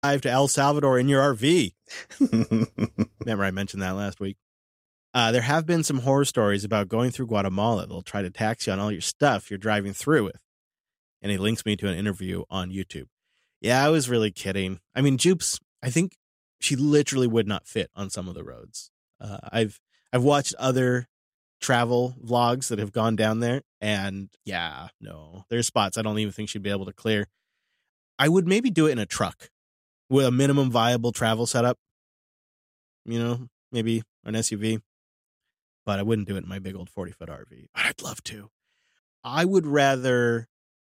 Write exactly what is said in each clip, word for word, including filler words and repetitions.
drive to El Salvador in your R V. Remember I mentioned that last week. Uh, there have been some horror stories about going through Guatemala. They'll try to tax you on all your stuff you're driving through with. And he links me to an interview on YouTube. Yeah, I was really kidding. I mean, Jupes, I think she literally would not fit on some of the roads. Uh, I've I've watched other travel vlogs that have gone down there, and yeah, no, there's spots I don't even think she'd be able to clear. I would maybe do it in a truck with a minimum viable travel setup. You know, maybe an S U V. But I wouldn't do it in my big old forty-foot R V. But I'd love to. I would rather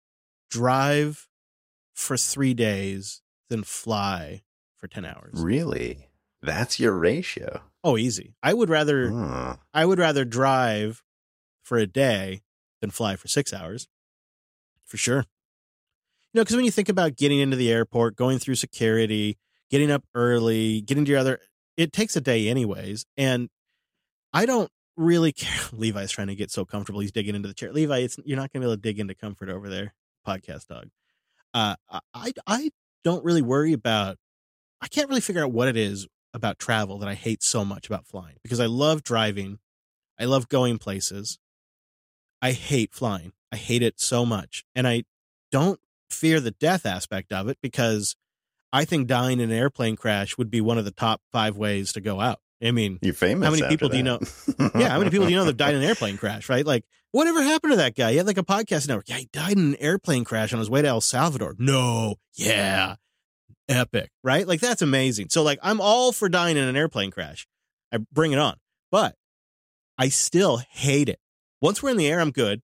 drive for three days than fly for ten hours. Really? That's your ratio? Oh, easy. I would rather Huh. I would rather drive for a day than fly for six hours. For sure. You know, because when you think about getting into the airport, going through security, getting up early, getting to your other, it takes a day anyways. And I don't really care. Levi's trying to get so comfortable. He's digging into the chair. Levi, it's, you're not going to be able to dig into comfort over there. Podcast dog. Uh, I, I don't really worry about, I can't really figure out what it is about travel that I hate so much about flying, because I love driving. I love going places. I hate flying. I hate it so much. And I don't fear the death aspect of it, because I think dying in an airplane crash would be one of the top five ways to go out. I mean, you're famous. How many people do you know? Yeah, how many people do you know that died in an airplane crash, right? Like, whatever happened to that guy? He had like a podcast network. Yeah, he died in an airplane crash on his way to El Salvador. No, yeah, epic, right? Like, that's amazing. So, like, I'm all for dying in an airplane crash. I bring it on. But I still hate it. Once we're in the air, I'm good.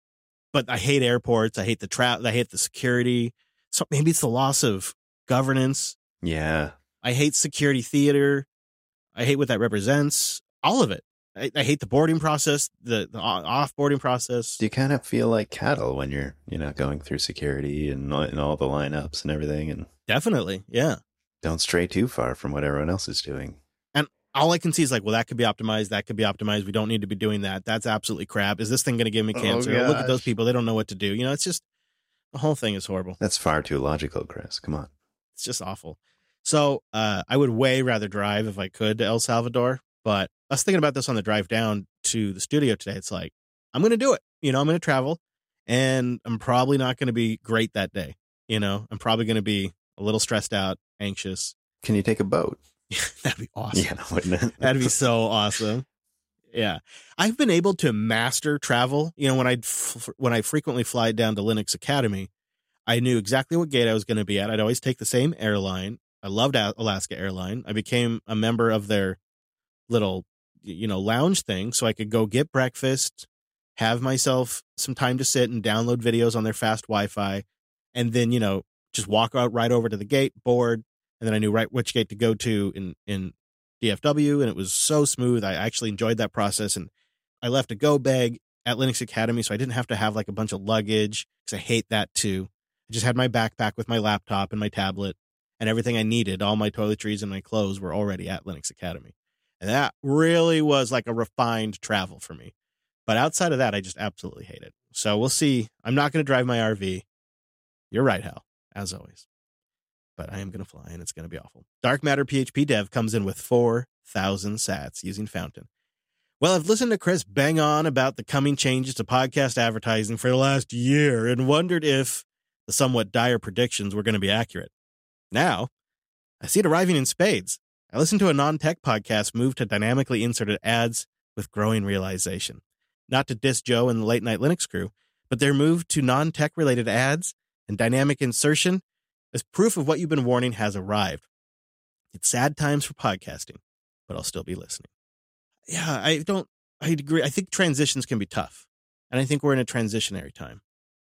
But I hate airports. I hate the tra- I hate the security. So maybe it's the loss of governance. Yeah. I hate security theater. I hate what that represents. All of it. I, I hate the boarding process, the, the off-boarding process. Do you kind of feel like cattle when you're, you know, going through security and, and all the lineups and everything? And definitely, yeah. Don't stray too far from what everyone else is doing. And all I can see is like, well, that could be optimized. That could be optimized. We don't need to be doing that. That's absolutely crap. Is this thing going to give me cancer? Oh, look at those people. They don't know what to do. You know, it's just, the whole thing is horrible. That's far too logical, Chris. Come on. It's just awful. So uh, I would way rather drive if I could to El Salvador. But I was thinking about this on the drive down to the studio today. It's like, I'm going to do it. You know, I'm going to travel, and I'm probably not going to be great that day. You know, I'm probably going to be a little stressed out, anxious. Can you take a boat? That'd be awesome. Yeah, wouldn't it? That'd be so awesome. Yeah. I've been able to master travel. You know, when I when I frequently fly down to Linux Academy, I knew exactly what gate I was going to be at. I'd always take the same airline. I loved Alaska Airline. I became a member of their little, you know, lounge thing, so I could go get breakfast, have myself some time to sit and download videos on their fast Wi-Fi, and then, you know, just walk out right over to the gate, board, and then I knew right which gate to go to in, in D F W, and it was so smooth. I actually enjoyed that process, and I left a go bag at Linux Academy, so I didn't have to have like a bunch of luggage, because I hate that too. I just had my backpack with my laptop and my tablet, and everything I needed, all my toiletries and my clothes were already at Linux Academy. And that really was like a refined travel for me. But outside of that, I just absolutely hate it. So we'll see. I'm not going to drive my R V. You're right, Hal, as always. But I am going to fly, and it's going to be awful. Dark Matter P H P Dev comes in with four thousand sats using Fountain. Well, I've listened to Chris bang on about the coming changes to podcast advertising for the last year and wondered if the somewhat dire predictions were going to be accurate. Now, I see it arriving in spades. I listened to a non-tech podcast move to dynamically inserted ads with growing realization. Not to diss Joe and the Late Night Linux crew, but their move to non-tech related ads and dynamic insertion is proof of what you've been warning has arrived. It's sad times for podcasting, but I'll still be listening. Yeah, I don't, I agree. I think transitions can be tough, and I think we're in a transitionary time.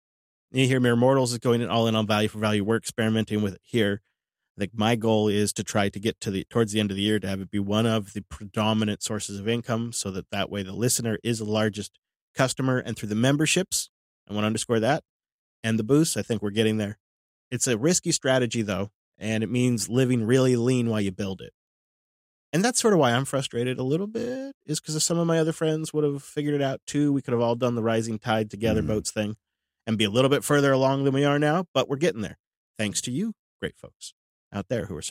You hear Mere Mortals is going all in on value for value. We're experimenting with it here. I think my goal is to try to get to the towards the end of the year to have it be one of the predominant sources of income, so that that way the listener is the largest customer, and through the memberships, I want to underscore that, and the boosts, I think we're getting there. It's a risky strategy though, and it means living really lean while you build it. And that's sort of why I'm frustrated a little bit, is because some of my other friends would have figured it out too. We could have all done the Rising Tide Together mm. boats thing and be a little bit further along than we are now, but we're getting there. Thanks to you, great folks. out there who are